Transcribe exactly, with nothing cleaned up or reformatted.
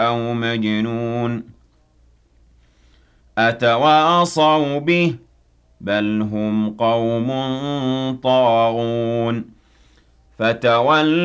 أَوْ مَجْنُونٌ أَتَوَاصَوْا بِهِ ۚ بَلْ هُمْ قَوْمٌ طَاغُونَ فَتَوَلَّ